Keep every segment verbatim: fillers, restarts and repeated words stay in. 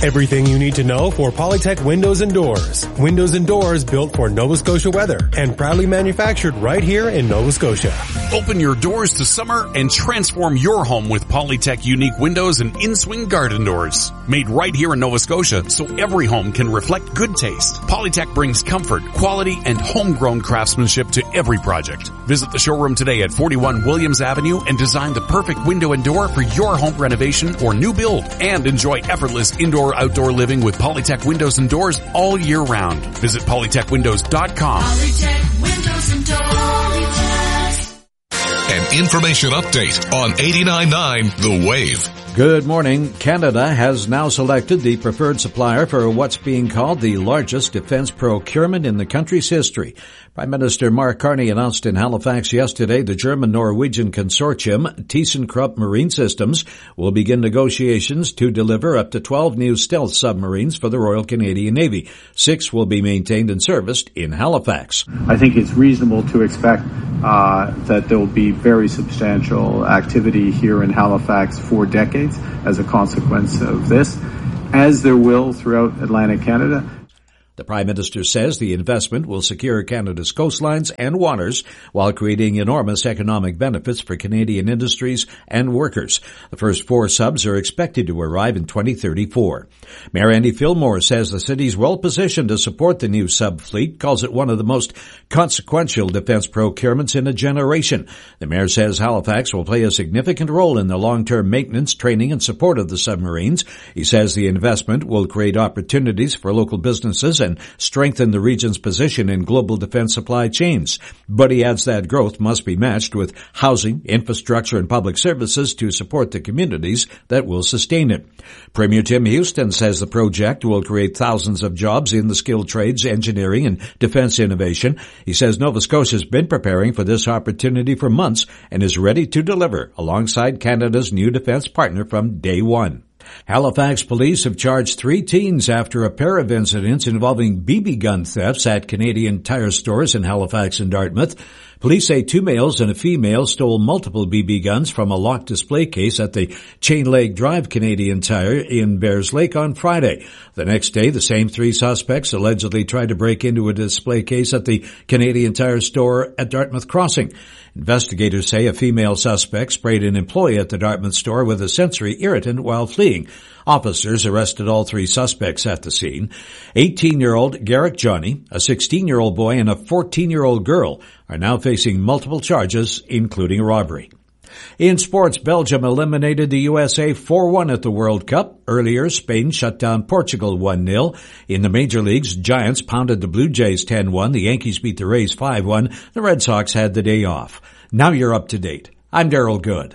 Everything you need to know for Polytech Windows and Doors. Windows and doors built for Nova Scotia weather and proudly manufactured right here in Nova Scotia. Open your doors to summer and transform your home with Polytech unique windows and in-swing garden doors. Made right here in Nova Scotia so every home can reflect good taste. Polytech brings comfort, quality, and homegrown craftsmanship to every project. Visit the showroom today at forty-one Williams Avenue and design the perfect window and door for your home renovation or new build. And enjoy effortless indoor-outdoor living with Polytech Windows and Doors all year round. Visit polytech windows dot com. Polytech Windows and Doors. An information update on eighty-nine point nine The Wave. Good morning. Canada has now selected the preferred supplier for what's being called the largest defense procurement in the country's history. Prime Minister Mark Carney announced in Halifax yesterday the German-Norwegian consortium ThyssenKrupp Marine Systems will begin negotiations to deliver up to twelve new stealth submarines for the Royal Canadian Navy. Six will be maintained and serviced in Halifax. I think it's reasonable to expect uh, that there will be very substantial activity here in Halifax for decades as a consequence of this, as there will throughout Atlantic Canada. The Prime Minister says the investment will secure Canada's coastlines and waters while creating enormous economic benefits for Canadian industries and workers. The first four subs are expected to arrive in twenty thirty-four. Mayor Andy Fillmore says the city is well positioned to support the new sub fleet, calls it one of the most consequential defense procurements in a generation. The mayor says Halifax will play a significant role in the long-term maintenance, training, and support of the submarines. He says the investment will create opportunities for local businesses and strengthen the region's position in global defense supply chains. But he adds that growth must be matched with housing, infrastructure, and public services to support the communities that will sustain it. Premier Tim Houston says the project will create thousands of jobs in the skilled trades, engineering, and defense innovation. He says Nova Scotia has been preparing for this opportunity for months and is ready to deliver alongside Canada's new defense partner from day one. Halifax police have charged three teens after a pair of incidents involving B B gun thefts at Canadian Tire stores in Halifax and Dartmouth. Police say two males and a female stole multiple B B guns from a locked display case at the Chain Lake Drive Canadian Tire in Bears Lake on Friday. The next day, the same three suspects allegedly tried to break into a display case at the Canadian Tire store at Dartmouth Crossing. Investigators say a female suspect sprayed an employee at the Dartmouth store with a sensory irritant while fleeing. Officers arrested all three suspects at the scene. eighteen-year-old Garrick Johnny, a sixteen-year-old boy, and a fourteen-year-old girl are now facing multiple charges, including robbery. In sports, Belgium eliminated the U S A four one at the World Cup. Earlier, Spain shut down Portugal one nil. In the major leagues, Giants pounded the Blue Jays ten one. The Yankees beat the Rays five one. The Red Sox had the day off. Now you're up to date. I'm Darrell Good.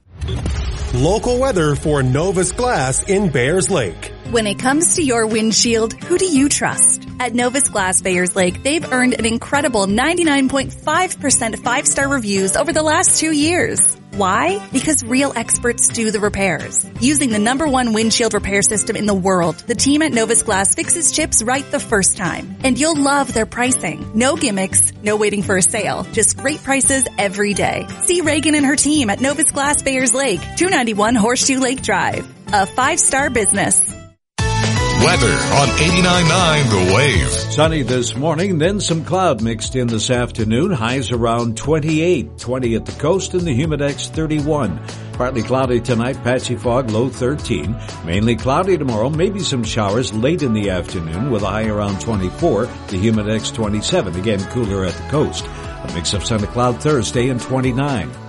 Local weather for Novus Glass in Bears Lake. When it comes to your windshield, who do you trust? At Novus Glass Bears Lake, they've earned an incredible ninety-nine point five percent five-star reviews over the last two years. Why? Because real experts do the repairs. Using the number one windshield repair system in the world, the team at Novus Glass fixes chips right the first time. And you'll love their pricing. No gimmicks, no waiting for a sale, just great prices every day. See Reagan and her team at Novus Glass Bears Lake, two ninety-one Horseshoe Lake Drive. A five-star business. Weather on eighty-nine point nine The Wave. Sunny this morning, then some cloud mixed in this afternoon. Highs around twenty-eight, twenty at the coast, and the Humidex thirty-one. Partly cloudy tonight, patchy fog, low thirteen. Mainly cloudy tomorrow, maybe some showers late in the afternoon with a high around twenty-four, the Humidex twenty-seven. Again, cooler at the coast. A mix of sun and cloud Thursday and twenty-nine.